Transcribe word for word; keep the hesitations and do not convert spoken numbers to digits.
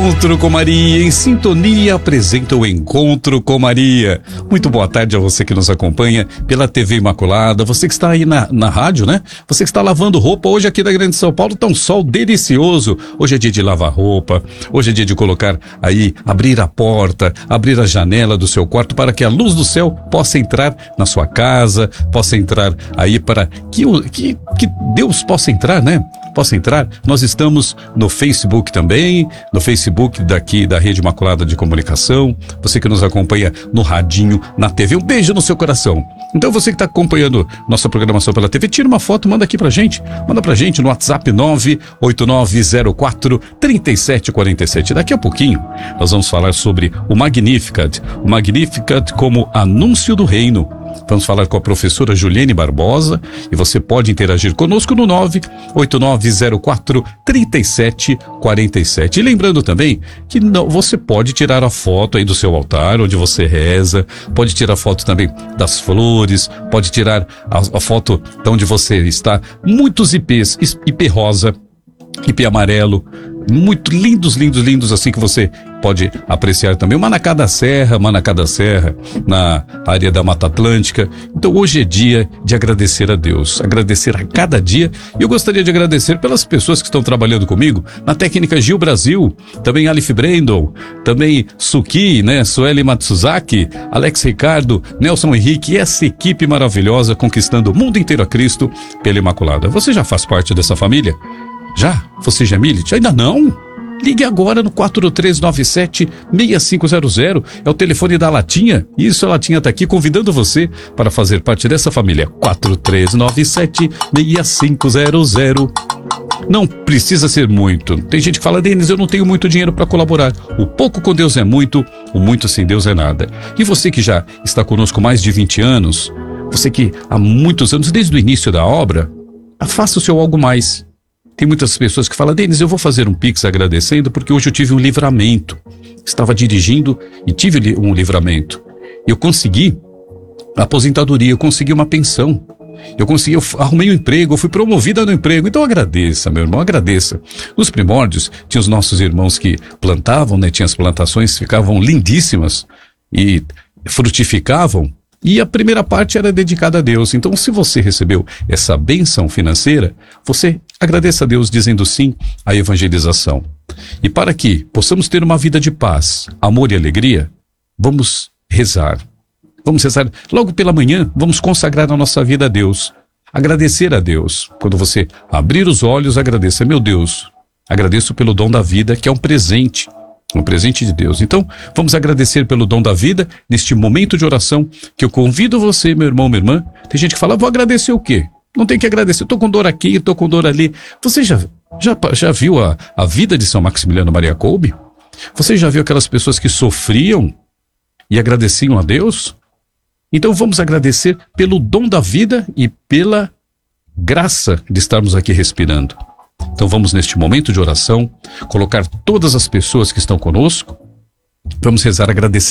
Encontro com Maria, em sintonia, apresenta o Encontro com Maria. Muito boa tarde a você que nos acompanha pela T V Imaculada, você que está aí na, na rádio, né? Você que está lavando roupa. Hoje aqui da Grande São Paulo tá um sol delicioso. Hoje é dia de lavar roupa, hoje é dia de colocar aí, abrir a porta, abrir a janela do seu quarto para que a luz do céu possa entrar na sua casa, possa entrar aí para que, que, que Deus possa entrar, né? Possa entrar. Nós estamos no Facebook também, no Facebook daqui da Rede Imaculada de Comunicação, você que nos acompanha no radinho, na T V, um beijo no seu coração. Então você que está acompanhando nossa programação pela T V, tira uma foto, manda aqui pra gente, manda pra gente no WhatsApp nove oito nove zero quatro três sete quatro sete. Daqui a pouquinho nós vamos falar sobre o Magnificat, o Magnificat como anúncio do reino. Vamos falar com a professora Juliene Barbosa e você pode interagir conosco no nove oito nove zero quatro três sete quatro sete. E lembrando também que não, você pode tirar a foto aí do seu altar, onde você reza, pode tirar foto também das flores, pode tirar a, a foto de onde você está. Muitos ipês, ipê rosa, ipê amarelo, muito lindos, lindos, lindos, assim que você pode apreciar também. O Manacá da Serra, Manacá da Serra, na área da Mata Atlântica. Então hoje é dia de agradecer a Deus, agradecer a cada dia. E eu gostaria de agradecer pelas pessoas que estão trabalhando comigo na técnica Gil Brasil, também Alif Brandon, também Suki, né, Sueli Matsuzaki, Alex Ricardo, Nelson Henrique e essa equipe maravilhosa conquistando o mundo inteiro a Cristo pela Imaculada. Você já faz parte dessa família? Já? Você já é milite? Ainda não? Ligue agora no quatro três nove sete seis cinco zero zero. É o telefone da Latinha. Isso, a Latinha está aqui convidando você para fazer parte dessa família. quatro três nove sete seis cinco zero zero. Não precisa ser muito. Tem gente que fala, Denis, eu não tenho muito dinheiro para colaborar. O pouco com Deus é muito, o muito sem Deus é nada. E você que já está conosco há mais de vinte anos, você que há muitos anos, desde o início da obra, faça o seu algo mais. Tem muitas pessoas que falam, Denis, eu vou fazer um Pix agradecendo porque hoje eu tive um livramento. Estava dirigindo e tive um livramento. Eu consegui a aposentadoria, eu consegui uma pensão. Eu consegui, eu arrumei um emprego, eu fui promovida no emprego. Então agradeça, meu irmão, agradeça. Nos primórdios, tinha os nossos irmãos que plantavam, né? Tinha as plantações, ficavam lindíssimas e frutificavam. E a primeira parte era dedicada a Deus. Então, se você recebeu essa bênção financeira, você agradeça a Deus dizendo sim à evangelização. E para que possamos ter uma vida de paz, amor e alegria, vamos rezar. Vamos rezar logo pela manhã, vamos consagrar a nossa vida a Deus. Agradecer a Deus. Quando você abrir os olhos, agradeça. Meu Deus, agradeço pelo dom da vida, que é um presente. Um presente de Deus. Então, vamos agradecer pelo dom da vida neste momento de oração que eu convido você, meu irmão, minha irmã. Tem gente que fala, vou agradecer o quê? Não tem que agradecer. Estou com dor aqui, estou com dor ali. Você já, já, já viu a, a vida de São Maximiliano Maria Kolbe? Você já viu aquelas pessoas que sofriam e agradeciam a Deus? Então, vamos agradecer pelo dom da vida e pela graça de estarmos aqui respirando. Então vamos neste momento de oração colocar todas as pessoas que estão conosco, vamos rezar agradecendo